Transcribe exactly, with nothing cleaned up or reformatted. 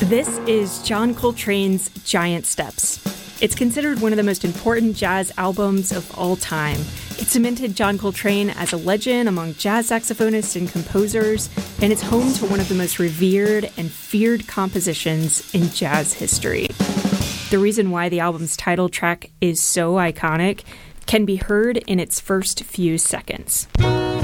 This is John Coltrane's Giant Steps. It's considered one of the most important jazz albums of all time. It cemented John Coltrane as a legend among jazz saxophonists and composers, and it's home to one of the most revered and feared compositions in jazz history. The reason why the album's title track is so iconic can be heard in its first few seconds.